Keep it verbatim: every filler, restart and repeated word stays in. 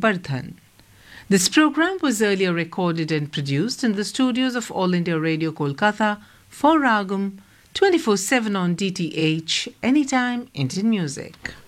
Vardhan. This program was earlier recorded and produced in the studios of All India Radio Kolkata for Ragam twenty-four seven on D T H, Anytime Indian Music.